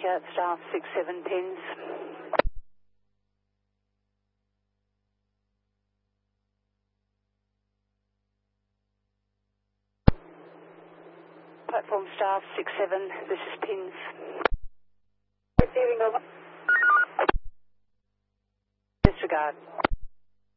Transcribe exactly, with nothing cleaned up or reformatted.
Roger, staff six seven pins. Platform staff six seven, this is pins. Receiving over. Disregard.